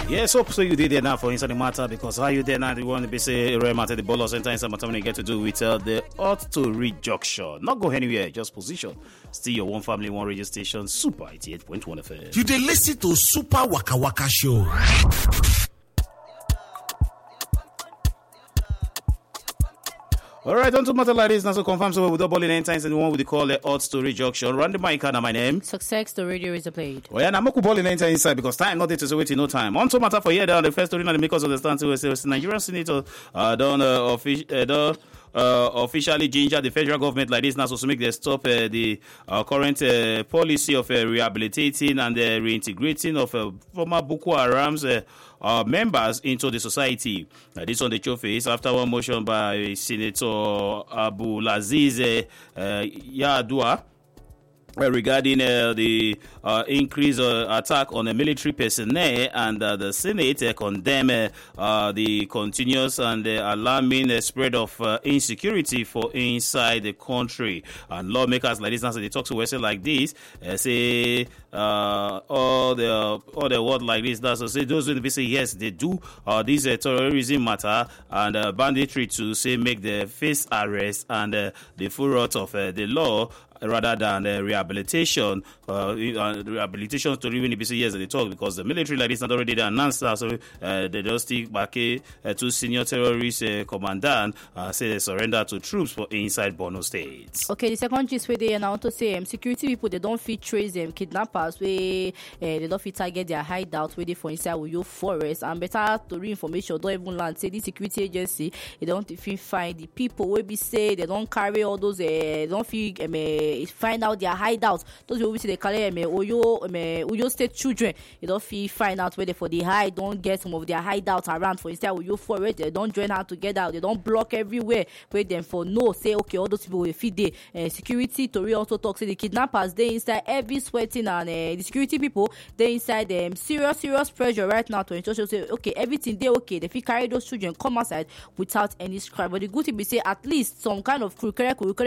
Yes, hope so you did there now for inside the matter, because how you there now, the one to be say real matter, the ball or center inside matter when you get to do with the ought to read junction. Not go anywhere, just position. Still your one family, one radio station, Super 88.1 FM. You dey listen to Super Waka Waka Show. Alright, on to matter like this, now so confirm so with double in 9 times and the one with the call the ought to read junction. Run the mic and my name. Success, the radio is played. Oh yeah, now I'm ball in 9 times inside because time not there to say waiting no time. On to matter for here down the first story now the makers understand to say Nigerian Senator officially ginger the federal government like this now so to make them stop the current policy of rehabilitating and reintegrating of former Boko Haram's members into the society. This on the show face after one motion by Senator Abdulaziz Yadua regarding the increased attack on the military personnel, and the Senate condemn the continuous and alarming spread of insecurity for inside the country. And lawmakers like this, now they talk to us like this, say all the word like this. That's say those will be say yes, they do this terrorism matter and banditry to say make the face arrest and the full route of the law, rather than rehabilitation. Rehabilitation story when they say yes they talk, because the military like this not already announced that, so they just stick back two senior terrorist commandant say they surrender to troops for inside Borno State. Okay, the second gist where they now to say security people they don't fit trace them kidnappers where they don't fit target their hideout where they for inside Uyo forest, and better to information don't even land say the security agency they don't fit find the people where be say they don't carry all those they don't fit find out their hideouts. Those people say they call them Uyo State children. You don't find out where they for the hide. Don't get some of their hideouts around. For instance, Uyo forest they don't join hands together. They don't block everywhere. Where them for no say okay all those people will feed the security. Tori also talks say the kidnappers they inside heavy sweating, and the security people they inside serious pressure right now to ensure say okay everything they okay. They fit carry those children come outside without any scrap. But the good thing be say at least some kind of curriculum